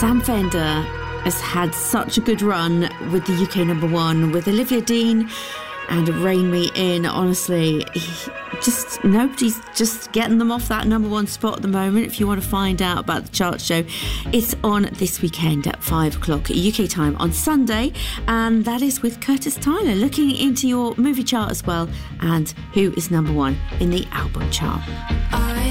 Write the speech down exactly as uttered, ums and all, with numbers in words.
Sam Fender has had such a good run with the U K number one, with Olivia Dean and Rein Me In. Honestly, he, just nobody's just getting them off that number one spot at the moment. If you want to find out about the chart show, it's on this weekend at five o'clock U K time on Sunday, and that is with Curtis Tyler, looking into your movie chart as well and who is number one in the album chart. I